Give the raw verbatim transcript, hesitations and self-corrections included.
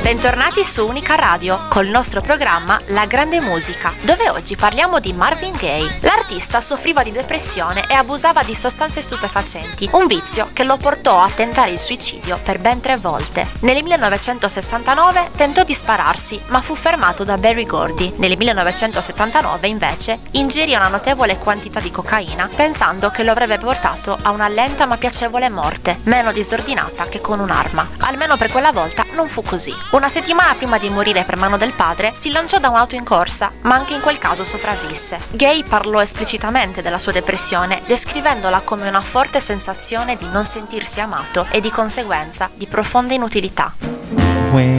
Bentornati su Unica Radio col nostro programma La Grande Musica, dove oggi parliamo di Marvin Gaye. L'artista soffriva di depressione e abusava di sostanze stupefacenti, un vizio che lo portò a tentare il suicidio per ben tre volte. Nel millenovecentosessantanove tentò di spararsi, ma fu fermato da Berry Gordy. Nel millenovecentosettantanove, invece, ingerì una notevole quantità di cocaina, pensando che lo avrebbe portato a una lenta ma piacevole morte, meno disordinata che con un'arma. Almeno per quella volta non fu così. Una settimana prima di morire per mano del padre, si lanciò da un'auto in corsa, ma anche in quel caso sopravvisse. Gaye parlò esplicitamente della sua depressione, descrivendola come una forte sensazione di non sentirsi amato e di conseguenza di profonda inutilità.